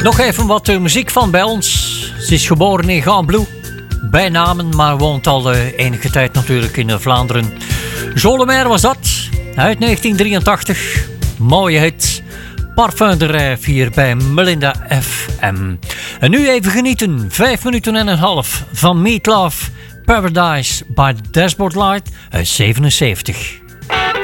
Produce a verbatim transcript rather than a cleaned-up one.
Nog even wat uh, muziek van bij ons. Ze is geboren in Gambloux, bij Namen, maar woont al uh, enige tijd natuurlijk in uh, Vlaanderen. Jolimaire was dat, uit negentien drieëntachtig. Mooie hit. Parfum de Rêve hier bij Melinda F M. En nu even genieten, vijf minuten en een half van Meat Love, Paradise by the Dashboard Light uit zevenenzeventig.